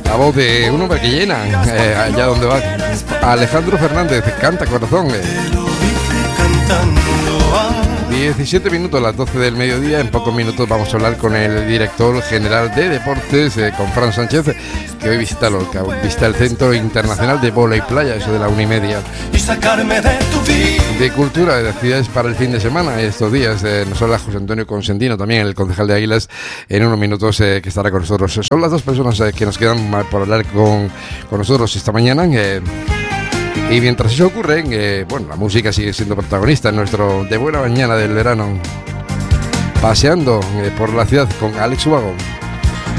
La voz de un hombre que llena allá donde va. Alejandro Fernández, Canta Corazón. 17 minutos a las 12 del mediodía. En pocos minutos vamos a hablar con el director general de deportes, con Fran Sánchez, que hoy visita el Centro Internacional de Bola y Playa, eso de la 1:30. De cultura, de actividades para el fin de semana, estos días. Nos habla José Antonio Consentino, también el concejal de Águilas, en unos minutos que estará con nosotros. Son las dos personas que nos quedan por hablar con nosotros esta mañana. Y mientras eso ocurre, la música sigue siendo protagonista en nuestro De Buena Mañana del verano. Paseando por la ciudad con Alex Ubago.